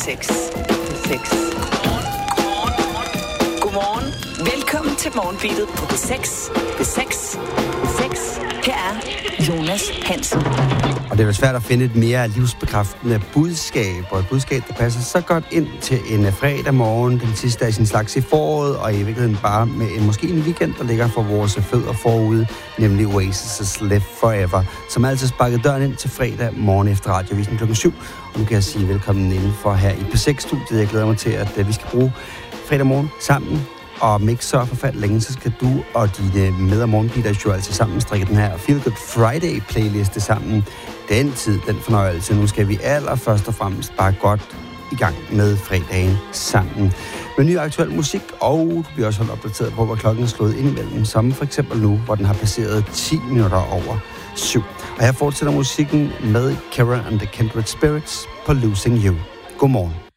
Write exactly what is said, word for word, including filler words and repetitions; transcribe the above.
seks. seks. Godmorgen. Velkommen til Morgenbeatet på P seks. P seks. P seks. Her er Jonas Hansen. Og det er jo svært at finde et mere livsbekræftende budskab, og et budskab, der passer så godt ind til en fredag morgen, den sidste af sin slags i foråret, og i virkeligheden bare med en måske en weekend, der ligger for vores fødder forude, nemlig Oasis' Live Forever, som altid sparkede døren ind til fredag morgen efter radiovisen klokken syv. Og nu kan jeg sige velkommen indenfor her i P seks-studiet. Jeg glæder mig til, at vi skal bruge fredag morgen sammen. Og om ikke så forfærdeligt længe, så skal du og dine med- og morgenbeaters jo altså sammen strikke den her Feel Good Friday-playliste sammen. Den tid, den fornøjelse. Nu skal vi allerførst og fremmest bare godt i gang med fredagen sammen. Med ny aktuel musik, og du bliver også holdt opdateret på, hvor klokken er slået ind imellem. Som for eksempel nu, hvor den har passeret ti minutter over syv. Og her fortsætter musikken med Kara and the Kindred Spirits på Losing You. Godmorgen.